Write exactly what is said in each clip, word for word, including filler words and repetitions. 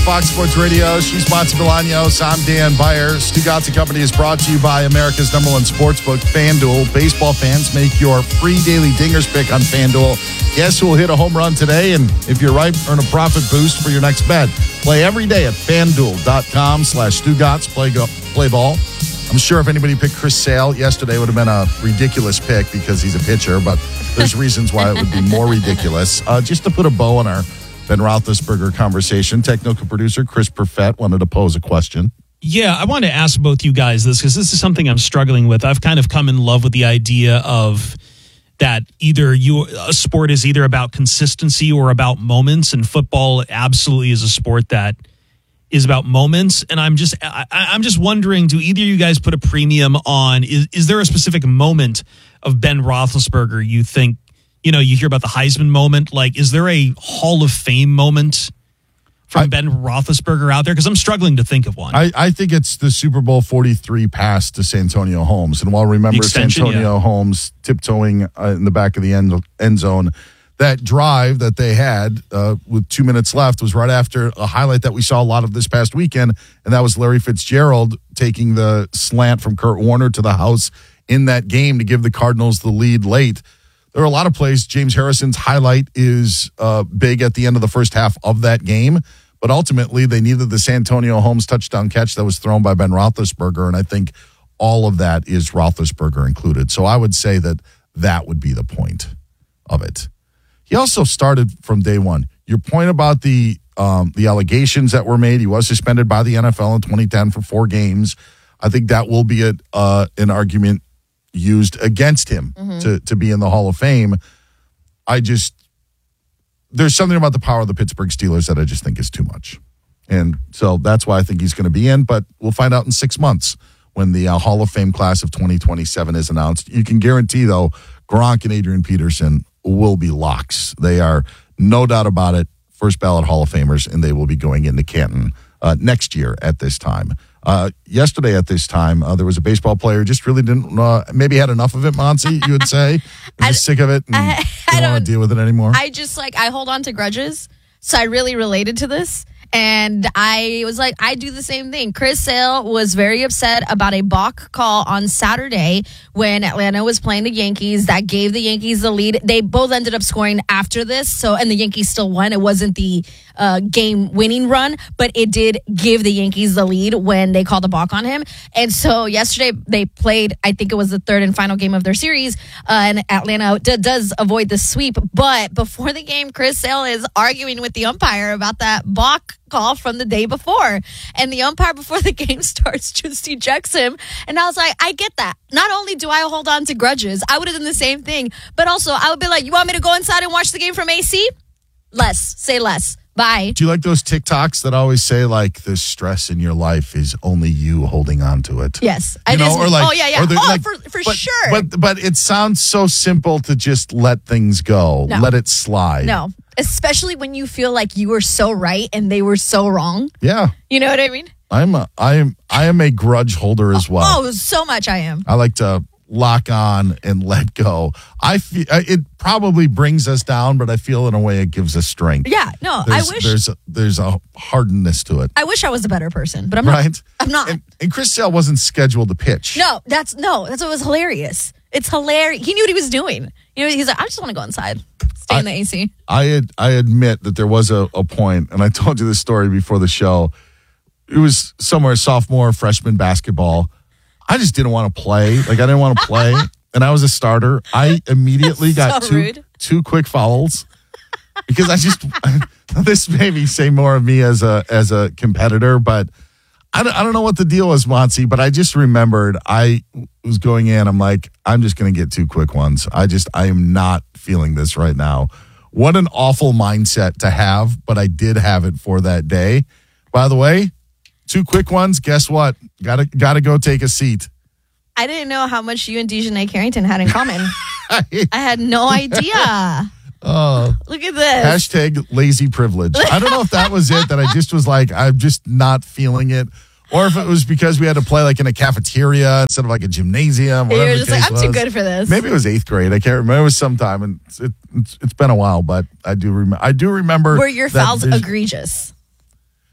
Fox Sports Radio. She's Monty Bolaños. I'm Dan Beyer. Stugotz and Company is brought to you by America's number one sportsbook, FanDuel. Baseball fans, make your free daily dingers pick on FanDuel. Guess who will hit a home run today? And if you're right, earn a profit boost for your next bet. Play every day at FanDuel.com slash Stugotz. Play, go, play ball. I'm sure if anybody picked Chris Sale yesterday, it would have been a ridiculous pick because he's a pitcher, but there's reasons why it would be more ridiculous. Uh, just to put a bow on our Ben Roethlisberger conversation, technical producer Chris Perfett wanted to pose a question. Yeah, I wanted to ask both you guys this because this is something I'm struggling with. I've kind of come in love with the idea of that either you a sport is either about consistency or about moments, and football absolutely is a sport that is about moments. And I'm just I, I'm just wondering, do either of you guys put a premium on, is, is there a specific moment of Ben Roethlisberger you think, you know, you hear about the Heisman moment, like, is there a Hall of Fame moment from I, Ben Roethlisberger out there? Because I'm struggling to think of one. I, I think it's the Super Bowl forty-three pass to Santonio Holmes. And while remember Santonio yeah. Holmes tiptoeing uh, in the back of the end, end zone, that drive that they had uh, with two minutes left was right after a highlight that we saw a lot of this past weekend, and that was Larry Fitzgerald taking the slant from Kurt Warner to the house in that game to give the Cardinals the lead late. There are a lot of plays. James Harrison's highlight is uh, big at the end of the first half of that game, but ultimately they needed the Santonio Holmes touchdown catch that was thrown by Ben Roethlisberger, and I think all of that is Roethlisberger included. So I would say that that would be the point of it. He also started from day one. Your point about the um, the allegations that were made, he was suspended by the N F L in twenty ten for four games. I think that will be a, uh, an argument used against him mm-hmm. to, to be in the Hall of Fame. I just, there's something about the power of the Pittsburgh Steelers that I just think is too much. And so that's why I think he's going to be in, but we'll find out in six months when the uh, Hall of Fame class of twenty twenty-seven is announced. You can guarantee, though, Gronk and Adrian Peterson will be locks. They are, no doubt about it, first ballot Hall of Famers, and they will be going into Canton uh, next year at this time. Uh, yesterday at this time, uh, there was a baseball player just really didn't, uh, maybe had enough of it, Monty, you would say. Was just sick of it and I, I didn't want to deal with it anymore. I just, like, I hold on to grudges, so I really related to this. And I was like, I do the same thing. Chris Sale was very upset about a balk call on Saturday when Atlanta was playing the Yankees. That gave the Yankees the lead. They both ended up scoring after this, so and the Yankees still won. It wasn't the uh, game-winning run, but it did give the Yankees the lead when they called the balk on him. And so yesterday they played, I think it was the third and final game of their series, uh, and Atlanta d- does avoid the sweep. But before the game, Chris Sale is arguing with the umpire about that balk call from the day before, and the umpire before the game starts just ejects him. And I was like, I get that. Not only do I hold on to grudges, I would have done the same thing, but also I would be like, you want me to go inside and watch the game from A C? Less. Say less. Bye. Do you like those TikToks that always say, like, the stress in your life is only you holding on to it? Yes. You I know, just, or like, oh, yeah, yeah. Or oh, like, for, for but, sure. But, but it sounds so simple to just let things go. No. Let it slide. No. Especially when you feel like you were so right and they were so wrong. Yeah. You know what I mean? I'm a, I am I am a grudge holder as well. Oh, so much I am. I like to lock on and let go. I feel it probably brings us down, but I feel in a way it gives us strength. Yeah, no, there's, I wish there's a, there's a hardness to it. I wish I was a better person, but I'm right? not. I'm not. And, and Chris Sale wasn't scheduled to pitch. No, that's no, that's what was hilarious. It's hilarious. He knew what he was doing. You know, he's like, I just want to go inside, stay I, in the A C. I ad, I admit that there was a, a point, and I told you this story before the show. It was somewhere sophomore, freshman basketball. I just didn't want to play. Like, I didn't want to play. And I was a starter. I immediately got so two rude. two quick fouls because I just this made me say more of me as a as a competitor. But I don't, I don't know what the deal was, Monty. But I just remembered I was going in. I'm like, I'm just going to get two quick ones. I just I am not feeling this right now. What an awful mindset to have. But I did have it for that day. By the way, two quick ones. Guess what? Gotta gotta go take a seat. I didn't know how much you and Dejanay Carrington had in common. I had no idea. Oh, look at this. Hashtag lazy privilege. I don't know if that was it, that I just was like, I'm just not feeling it. Or if it was because we had to play like in a cafeteria instead of like a gymnasium. You were just like, I'm was. too good for this. Maybe it was eighth grade. I can't remember. It was sometime, and it, it's, it's been a while, but I do remember. I do remember. Were your fouls egregious?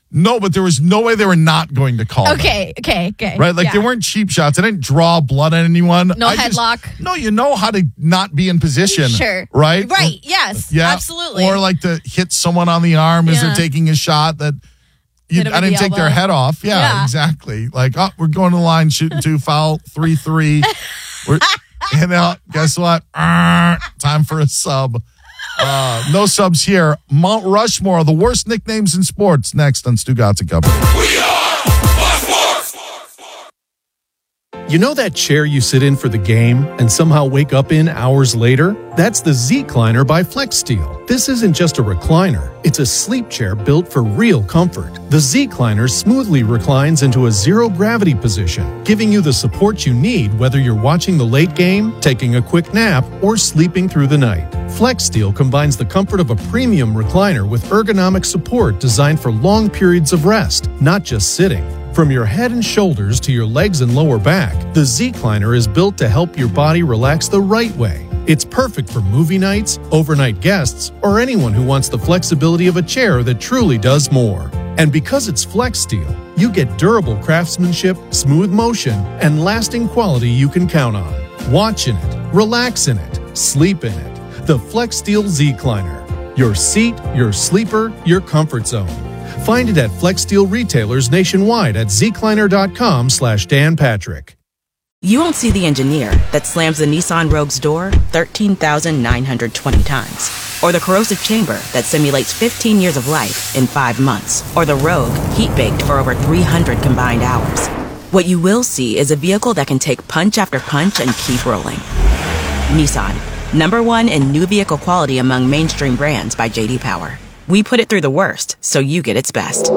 No, but there was no way they were not going to call Okay, them. okay, okay. Right? Like, yeah. they weren't cheap shots. I didn't draw blood on anyone. No I just- headlock. no, you know how to not be in position. Sure. Right? Right, yes. Yeah. Absolutely. Or like to hit someone on the arm as Yeah. they're taking a shot that you, Hit 'em I with didn't the take their elbow. head off. Yeah, Yeah. exactly. Like, oh, we're going to the line, shooting two, foul, three, three. We're, and uh, guess what? Uh, time for a sub. Uh, no subs here. Mount Rushmore, the worst nicknames in sports. Next on Stu Gotza Cover. We are Sports. You know that chair you sit in for the game and somehow wake up in hours later? That's the Z-Cliner by FlexSteel. This isn't just a recliner. It's a sleep chair built for real comfort. The Z-Cliner smoothly reclines into a zero-gravity position, giving you the support you need whether you're watching the late game, taking a quick nap, or sleeping through the night. FlexSteel combines the comfort of a premium recliner with ergonomic support designed for long periods of rest, not just sitting. From your head and shoulders to your legs and lower back, the Z-Cliner is built to help your body relax the right way. It's perfect for movie nights, overnight guests, or anyone who wants the flexibility of a chair that truly does more. And because it's FlexSteel, you get durable craftsmanship, smooth motion, and lasting quality you can count on. Watch in it, relax in it, sleep in it. The FlexSteel Z-Cliner. Your seat, your sleeper, your comfort zone. Find it at FlexSteel retailers nationwide at zcliner.com slash Dan Patrick. You won't see the engineer that slams the Nissan Rogue's door thirteen thousand nine hundred twenty times. Or the corrosive chamber that simulates fifteen years of life in five months. Or the Rogue heat-baked for over three hundred combined hours. What you will see is a vehicle that can take punch after punch and keep rolling. Nissan, number one in new vehicle quality among mainstream brands by J D Power. We put it through the worst, so you get its best.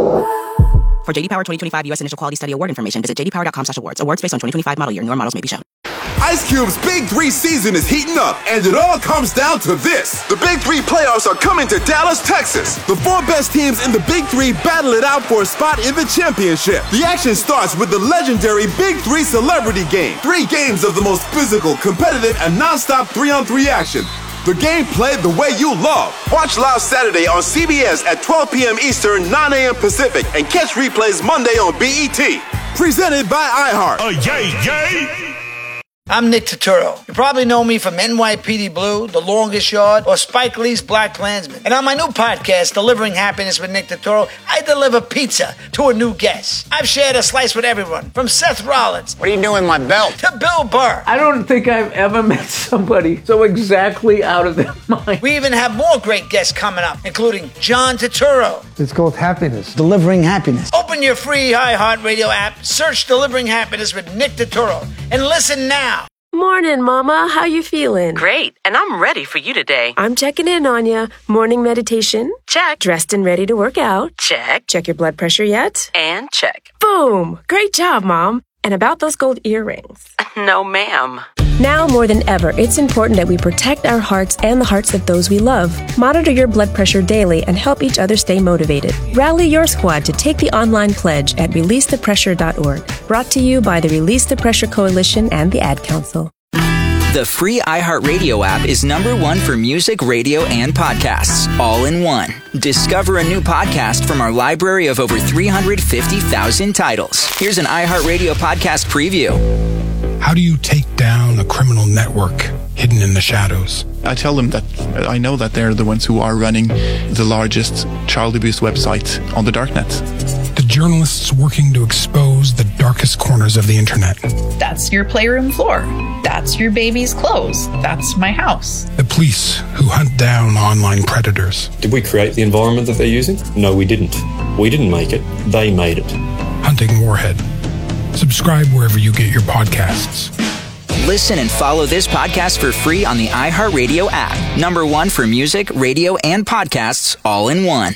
For J D Power twenty twenty-five U S Initial Quality Study Award information, visit j d power dot com slash awards. Awards based on twenty twenty-five model year. Newer models may be shown. Ice Cube's Big Three season is heating up, and it all comes down to this. The Big Three playoffs are coming to Dallas, Texas. The four best teams in the Big Three battle it out for a spot in the championship. The action starts with the legendary Big Three Celebrity Game. Three games of the most physical, competitive, and non-stop three-on-three action. The game played the way you love. Watch live Saturday on C B S at twelve p.m. Eastern, nine a.m. Pacific, and catch replays Monday on B E T. Presented by iHeart. Oh, yay, yay! I'm Nick Turturro. You probably know me from N Y P D Blue, The Longest Yard, or Spike Lee's Black Klansman. And on my new podcast, Delivering Happiness with Nick Turturro, I deliver pizza to a new guest. I've shared a slice with everyone, from Seth Rollins. What are you doing with my belt? To Bill Burr. I don't think I've ever met somebody so exactly out of their mind. We even have more great guests coming up, including John Turturro. It's called Happiness, Delivering Happiness. Open your free iHeartRadio app, search Delivering Happiness with Nick Turturro, and listen now. Morning, Mama. How you feeling? Great, and I'm ready for you today. I'm checking in on ya. Morning meditation? Check. Dressed and ready to work out? Check. Check your blood pressure yet? And check. Boom! Great job, Mom. And about those gold earrings? No, ma'am. Now more than ever, it's important that we protect our hearts and the hearts of those we love. Monitor your blood pressure daily and help each other stay motivated. Rally your squad to take the online pledge at release the pressure dot org. Brought to you by the Release the Pressure Coalition and the Ad Council. The free iHeartRadio app is number one for music, radio, and podcasts, all in one. Discover a new podcast from our library of over three hundred fifty thousand titles. Here's an iHeartRadio podcast preview. How do you take down a criminal network hidden in the shadows? I tell them that I know that they're the ones who are running the largest child abuse website on the darknet. The journalists working to expose the darkest corners of the internet. That's your playroom floor. That's your baby's clothes. That's my house. The police who hunt down online predators. Did we create the environment that they're using? No, we didn't. We didn't make it. They made it. Hunting Warhead. Subscribe wherever you get your podcasts. Listen and follow this podcast for free on the iHeartRadio app. Number one for music, radio, and podcasts, all in one.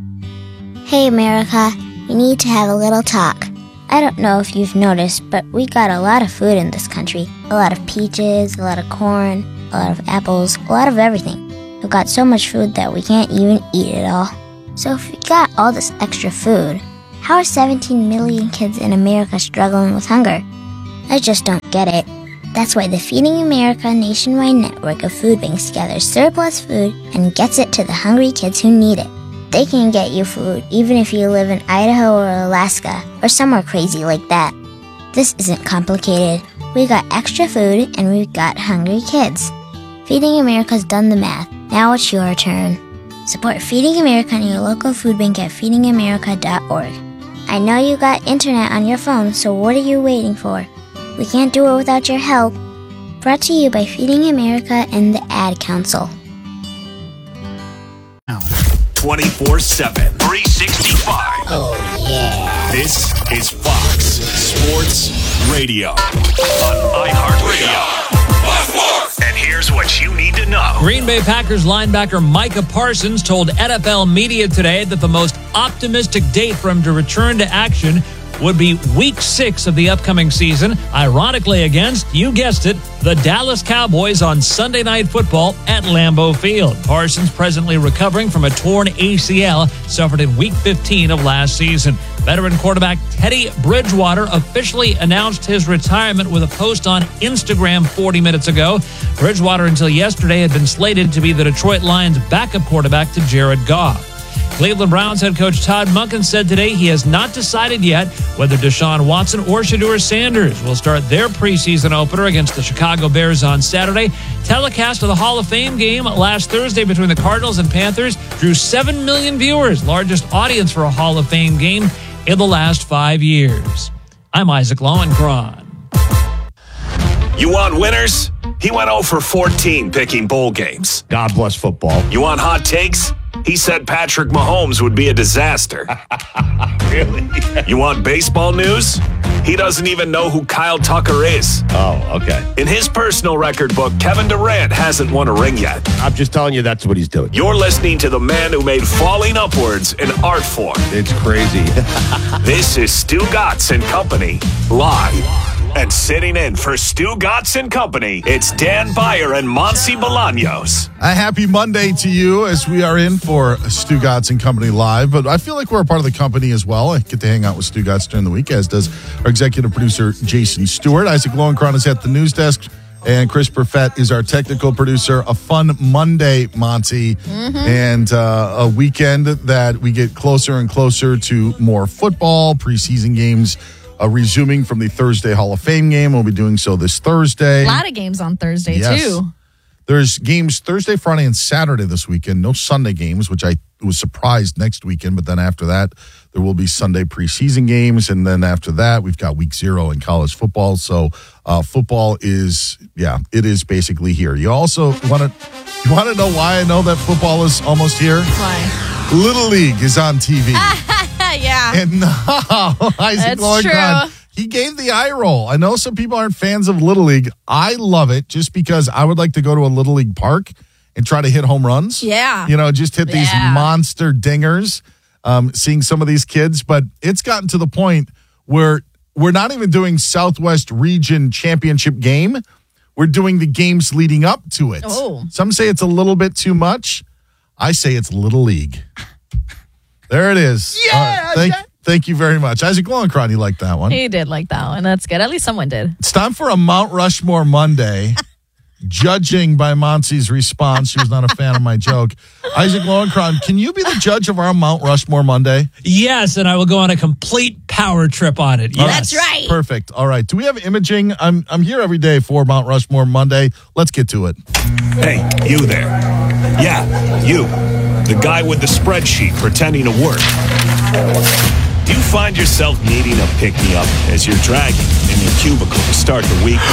Hey, America. We need to have a little talk. I don't know if you've noticed, but we got a lot of food in this country. A lot of peaches, a lot of corn, a lot of apples, a lot of everything. We've got so much food that we can't even eat it all. So if we got all this extra food, how are seventeen million kids in America struggling with hunger? I just don't get it. That's why the Feeding America nationwide network of food banks gathers surplus food and gets it to the hungry kids who need it. They can get you food even if you live in Idaho or Alaska or somewhere crazy like that. This isn't complicated. We got extra food and we've got hungry kids. Feeding America's done the math. Now it's your turn. Support Feeding America and your local food bank at feeding america dot org. I know you got internet on your phone, so what are you waiting for? We can't do it without your help. Brought to you by Feeding America and the Ad Council. twenty-four seven, three sixty-five. Oh, yeah. This is Fox Sports Radio on iHeartRadio. And here's what you need to know. Green Bay Packers linebacker Micah Parsons told N F L media today that the most optimistic date for him to return to action would be week six of the upcoming season, ironically against, you guessed it, the Dallas Cowboys on Sunday Night Football at Lambeau Field. Parsons presently recovering from a torn A C L suffered in week fifteen of last season. Veteran quarterback Teddy Bridgewater officially announced his retirement with a post on Instagram forty minutes ago. Bridgewater until yesterday had been slated to be the Detroit Lions' backup quarterback to Jared Goff. Cleveland Browns head coach Todd Monken said today he has not decided yet whether Deshaun Watson or Shedeur Sanders will start their preseason opener against the Chicago Bears on Saturday. Telecast of the Hall of Fame game last Thursday between the Cardinals and Panthers drew seven million viewers, largest audience for a Hall of Fame game in the last five years. I'm Isaac Lowenkron. You want winners? He went oh for fourteen picking bowl games. God bless football. You want hot takes? He said Patrick Mahomes would be a disaster. Really? You want baseball news? He doesn't even know who Kyle Tucker is. Oh, okay. In his personal record book, Kevin Durant hasn't won a ring yet. I'm just telling you that's what he's doing. You're listening to the man who made falling upwards an art form. It's crazy. This is Stu Gatz and Company, live. And sitting in for Stu Gatz and Company, it's Dan Beyer and Monty Bolaños. A happy Monday to you as we are in for Stu Gatz and Company live. But I feel like we're a part of the company as well. I get to hang out with Stu Gatz during the week, as does our executive producer, Jason Stewart. Isaac Lowenkron is at the news desk, and Chris Perfett is our technical producer. A fun Monday, Monty, mm-hmm. and uh, a weekend that we get closer and closer to more football, preseason games. Uh, resuming from the Thursday Hall of Fame game. We'll be doing so this Thursday. A lot of games on Thursday, yes. too. There's games Thursday, Friday, and Saturday this weekend. No Sunday games, which I was surprised next weekend. But then after that, there will be Sunday preseason games. And then after that, we've got week zero in college football. So uh, football is, yeah, it is basically here. You also want to you want to know why I know that football is almost here? Why? Little League is on T V. Yeah. And no, Isaac Lowenkron, he gave the eye roll. I know some people aren't fans of Little League. I love it just because I would like to go to a Little League park and try to hit home runs. Yeah. You know, just hit these yeah. monster dingers, um, seeing some of these kids. But it's gotten to the point where we're not even doing Southwest Region Championship game. We're doing the games leading up to it. Oh. Some say it's a little bit too much. I say it's Little League. There it is. Yeah. Uh, thank, yeah. thank you very much. Isaac Lowenkron, you liked that one. He did like that one. That's good. At least someone did. It's time for a Mount Rushmore Monday. Judging by Monty's response, she was not a fan of my joke. Isaac Lowenkron, can you be the judge of our Mount Rushmore Monday? Yes, and I will go on a complete power trip on it. Yes. That's right. Perfect. All right. Do we have imaging? I'm I'm here every day for Mount Rushmore Monday. Let's get to it. Hey, you there. Yeah, you. The guy with the spreadsheet pretending to work. Do you find yourself needing a pick-me-up as you're dragging in your cubicle to start the week?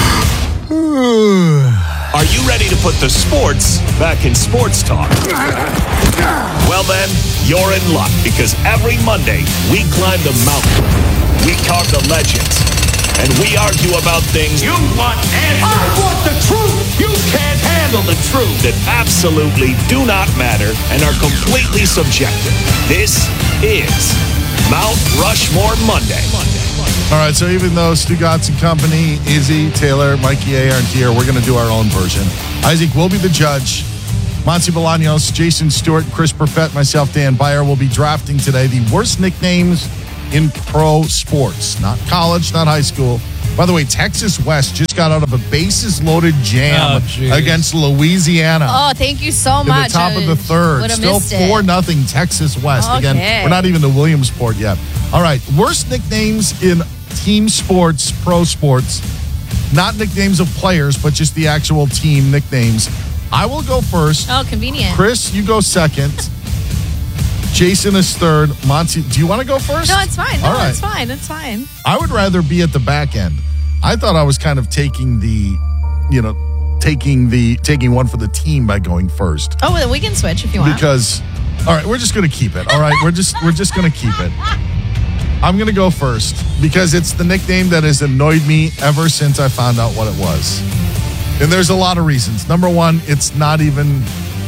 Are you ready to put the sports back in sports talk? Well then, you're in luck, because every Monday we climb the mountain, we talk the legends, and we argue about things you want answers. I want the truth. You can't handle the truth. That absolutely do not matter and are completely subjective. This is Mount Rushmore Monday. All right, so even though Stu Gatz and Company, Izzy, Taylor, Mikey A aren't here, we're going to do our own version. Isaac will be the judge. Monty Bolaños, Jason Stewart, Chris Perfett, myself, Dan Beyer, will be drafting today the worst nicknames in pro sports. Not college, not high school, By the way, Texas West just got out of a bases-loaded jam Oh, against Louisiana. Oh, thank you so in much. the top of the third. Would've Still missed it. four nothing Texas West. Okay. Again, we're not even to Williamsport yet. All right, worst nicknames in team sports, pro sports. Not nicknames of players, but just the actual team nicknames. I will go first. Oh, convenient. Chris, you go second. Jason is third. Monty, do you want to go first? No, it's fine. No, All right. it's fine. It's fine. I would rather be at the back end. I thought I was kind of taking the, you know, taking the taking one for the team by going first. Oh, well, we can switch if you want. Because, all right, we're just going to keep it. All right, we're just we're just going to keep it. I'm going to go first because it's the nickname that has annoyed me ever since I found out what it was. And there's a lot of reasons. Number one, it's not even,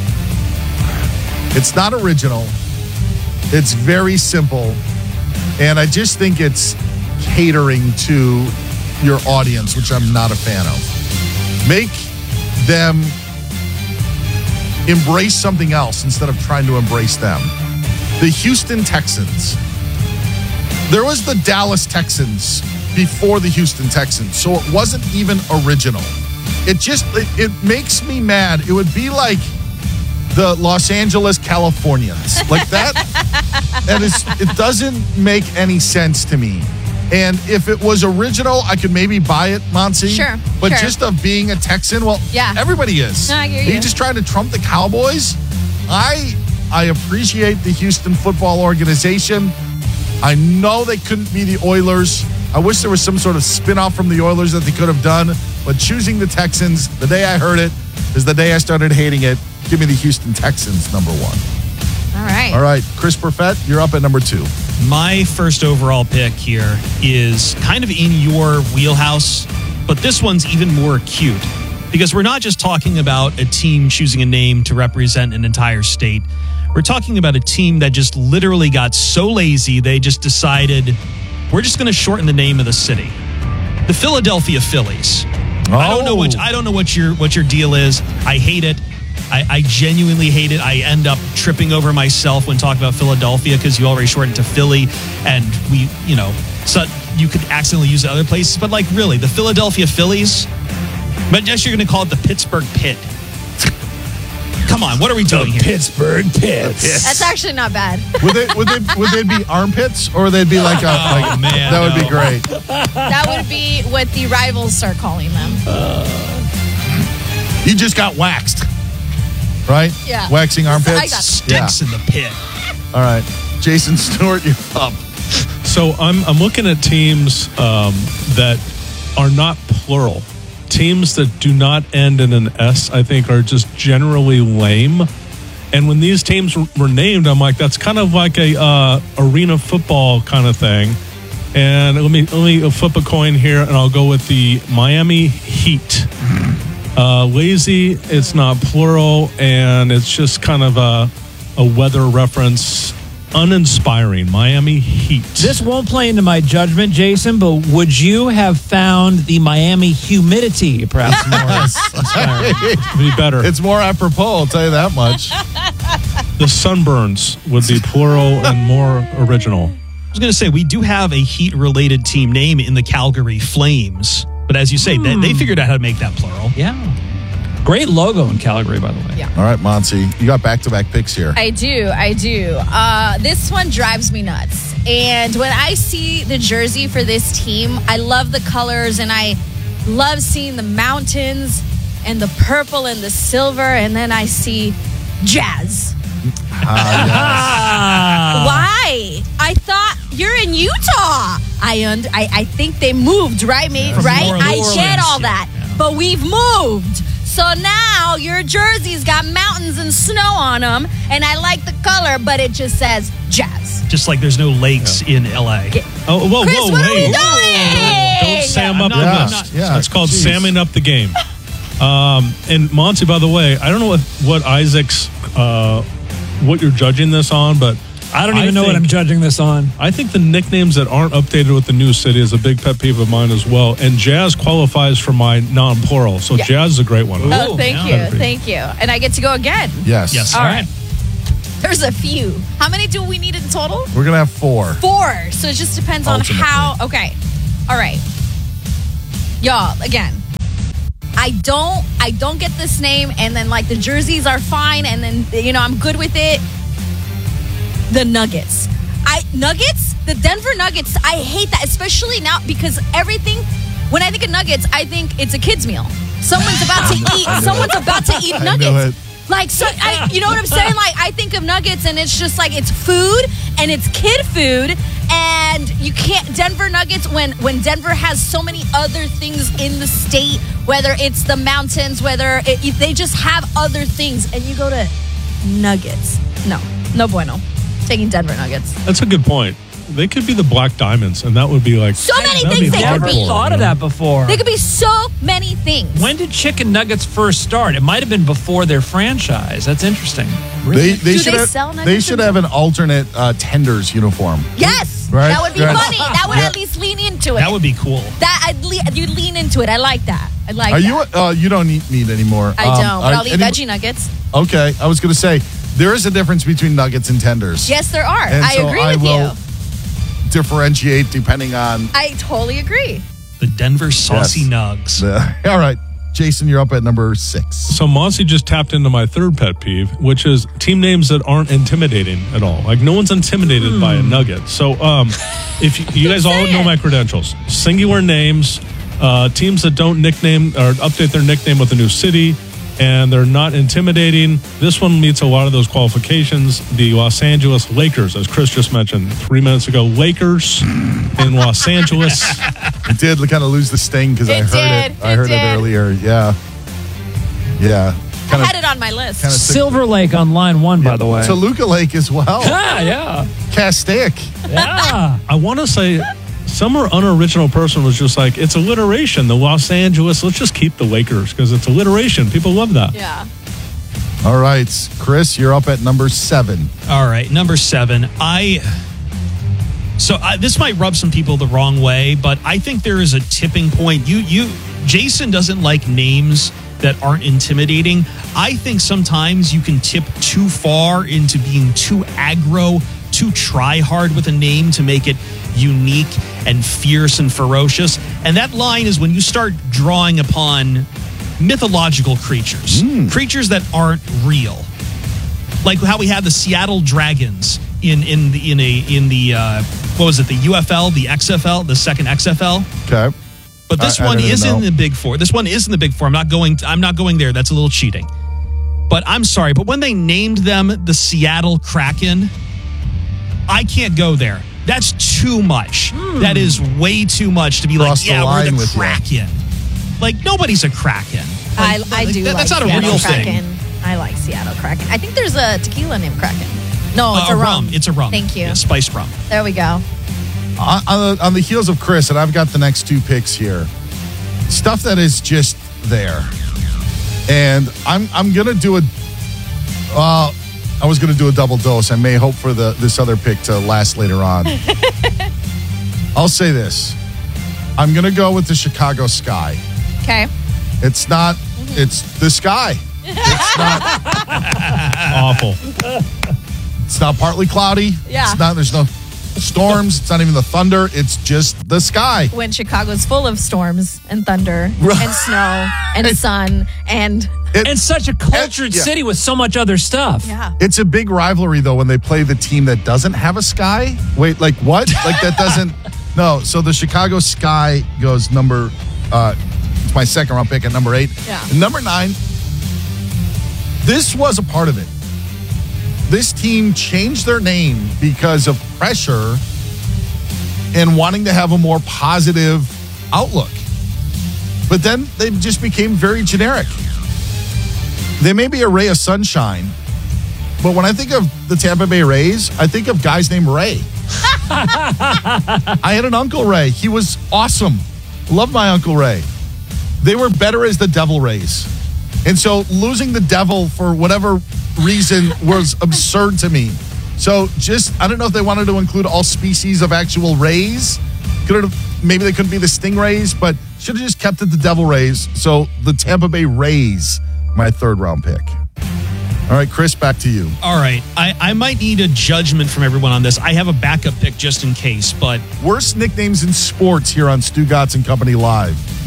it's not original. It's very simple. And I just think it's catering to your audience, which I'm not a fan of. Make them embrace something else instead of trying to embrace them. The Houston Texans. There was the Dallas Texans before the Houston Texans, so it wasn't even original. It just, it, it makes me mad. It would be like the Los Angeles Californians. Like that, that is, it doesn't make any sense to me. And if it was original, I could maybe buy it, Monty. Sure, But sure. just of being a Texan, well, Yeah. everybody is. No, I hear Are you. you just trying to trump the Cowboys? I I appreciate the Houston football organization. I know they couldn't be the Oilers. I wish there was some sort of spin-off from the Oilers that they could have done. But choosing the Texans, the day I heard it, is the day I started hating it. Give me the Houston Texans, number one. All right. All right, Chris Perfett, you're up at number two. My first overall pick here is kind of in your wheelhouse, but this one's even more acute because we're not just talking about a team choosing a name to represent an entire state. We're talking about a team that just literally got so lazy, they just decided, we're just going to shorten the name of the city. The Philadelphia Phillies. Oh. I don't know what I don't know what your what your deal is. I hate it. I, I genuinely hate it. I end up tripping over myself when talking about Philadelphia because you already shortened to Philly, and we, you know, so you could accidentally use it other places. But like, really, the Philadelphia Phillies. But just you're going to call it the Pittsburgh Pit. Come on, what are we doing here? Pittsburgh Pits. That's actually not bad. Would they would they would they be armpits or would they be like a like Oh, man, that would no. be great. That would be what the rivals start calling them. You just got waxed. Right? Yeah. Waxing armpits. I got Sticks in the pit. All right. Jason Stewart, you're up. So I'm I'm looking at teams um, that are not plural. Teams that do not end in an S, I think, are just generally lame. And when these teams were named, I'm like, that's kind of like a uh, arena football kind of thing. And let me let me flip a coin here, and I'll go with the Miami Heat. Uh, lazy, it's not plural, and it's just kind of a, a weather reference. Uninspiring. Miami Heat. This won't play into my judgment, Jason, but would you have found the Miami humidity perhaps more inspiring? Be better. It's more apropos, I'll tell you that much. The Sunburns would be plural and more original. I was going to say, we do have a Heat-related team name in the Calgary Flames. But as you say, they, they figured out how to make that plural. Yeah. Great logo in Calgary, by the way. Yeah. All right, Monty, you got back-to-back picks here. I do, I do. Uh, this one drives me nuts. And when I see the jersey for this team, I love the colors and I love seeing the mountains and the purple and the silver. And then I see Jazz. Ah, Why? I thought you're in Utah. I und- I, I think they moved, right, mate? From right? New I Orleans, get all yeah. that. But we've moved. So now your jersey's got mountains and snow on them, and I like the color, but it just says Jazz. Just like there's no lakes in L A. Oh, whoa, Chris, whoa, what are we hey. doing? Don't sam I'm up not- the I'm list. not- yeah, It's called geez. samming up the game. Um, and Monty, by the way, I don't know what, what Isaac's, uh, what you're judging this on, but I don't even I know what think- I'm judging this on. I think the nicknames that aren't updated with the new city is a big pet peeve of mine as well. And Jazz qualifies for my non-plural. So Yeah. Jazz is a great one. Oh, thank yeah. you. Thank you. And I get to go again. yes. Yes. All right. There's a few. How many do we need in total? We're going to have four. Four. So it just depends on Ultimately. how. Okay. All right. Y'all, again, I don't I don't get this name, and then like the jerseys are fine, and then you know I'm good with it. The Nuggets. I Nuggets? The Denver Nuggets, I hate that, especially now because everything, when I think of Nuggets, I think it's a kid's meal. Someone's about to eat someone's about to eat nuggets. Like, so, I, you know what I'm saying? Like, I think of Nuggets, and it's just like, it's food, and it's kid food, and you can't, Denver Nuggets, when, when Denver has so many other things in the state, whether it's the mountains, whether it, if they just have other things, and you go to Nuggets. No, no bueno. Taking Denver Nuggets. That's a good point. They could be the Black Diamonds, and that would be like so many things be they could be. Never thought of that before. They could be so many things. When did Chicken Nuggets first start? It might have been before their franchise. That's interesting. They, they Do should they have, sell nuggets? They should have an alternate uh, Tenders uniform. Yes, Right? that would be Yes. funny. That would Yeah. at least lean into it. That would be cool. That I'd le- you lean into it. I like that. I like. Are that. you? Uh, you don't eat meat anymore. I Um, don't. But are I'll eat any- veggie nuggets. Okay, I was going to say there is a difference between nuggets and tenders. Yes, there are. And I so agree I with will you. differentiate depending on. I totally agree. The Denver Saucy Yes. Nugs. The- all right, Jason, you're up at number six. So Monty just tapped into my third pet peeve, which is team names that aren't intimidating at all. Like no one's intimidated Hmm. by a Nugget. So um, if you, you guys all know my credentials, singular names, uh, teams that don't nickname or update their nickname with a new city, and they're not intimidating. This one meets a lot of those qualifications. The Los Angeles Lakers, as Chris just mentioned three minutes ago, Lakers in Los Angeles. It did kind of lose the sting because I It heard did. it. I It heard did. it earlier. Yeah, yeah. I had it on my list. kinda sick- Silver Lake on line one, by the way. Toluca Lake as well. Yeah, yeah. Castaic. Yeah. I want to say some unoriginal person was just like, it's alliteration. The Los Angeles, let's just keep the Lakers because it's alliteration. People love that. Yeah. All right, Chris, you're up at number seven. All right, number seven. I. So I, this might rub some people the wrong way, but I think there is a tipping point. You, you, Jason doesn't like names that aren't intimidating. I think sometimes you can tip too far into being too aggro, too try hard with a name to make it unique and fierce and ferocious. And that line is when you start drawing upon mythological creatures, Mm. creatures that aren't real. Like how we have the Seattle Dragons in in the in a in the uh, what was it, the U F L, the X F L, the second X F L. Okay. But this I- I one don't even is in know. the Big Four. This one is in the Big Four. I'm not going. I'm not going there. That's a little cheating. But I'm sorry. But when they named them the Seattle Kraken, I can't go there. That's too much. That is way too much to be Cross like, the yeah, we're line the with you. Kraken. Like nobody's a Kraken. I, Like, I do that- like That's not a Seattle real Kraken. thing. I like Seattle Kraken. I think there's a tequila named Kraken. No, it's Uh, a rum. It's a rum. Thank you. Yeah, spiced rum. There we go. On, on, the, on the heels of Chris, and I've got the next two picks here. Stuff that is just there, and I'm I'm gonna do a. Uh, I was gonna do a double dose. I may hope for the this other pick to last later on. I'll say this: I'm gonna go with the Chicago Sky. Okay. It's not. It's the sky. It's not Awful. It's not partly cloudy. Yeah. It's not. There's no storms. It's not even the thunder. It's just the sky. When Chicago's full of storms and thunder and snow and sun and and such a cultured yeah. city with so much other stuff. Yeah. It's a big rivalry though when they play the team that doesn't have a sky. Wait, like what? Like that doesn't. No. So the Chicago Sky goes number. Uh, it's my second round pick at number eight. Yeah. And number nine. This was a part of it. This team changed their name because of pressure and wanting to have a more positive outlook. But then they just became very generic. They may be a ray of sunshine, but when I think of the Tampa Bay Rays, I think of guys named Ray. I had an Uncle Ray. He was awesome. Loved my Uncle Ray. They were better as the Devil Rays. And so losing the Devil for whatever reason was absurd to me. So just, I don't know if they wanted to include all species of actual rays. Could have, maybe they couldn't be the Stingrays, but should have just kept it the Devil Rays. So the Tampa Bay Rays, my third round pick. All right, Chris, back to you. All right. I, I might need a judgment from everyone on this. I have a backup pick just in case, but Worst nicknames in sports here on Stu Gatz and Company Live.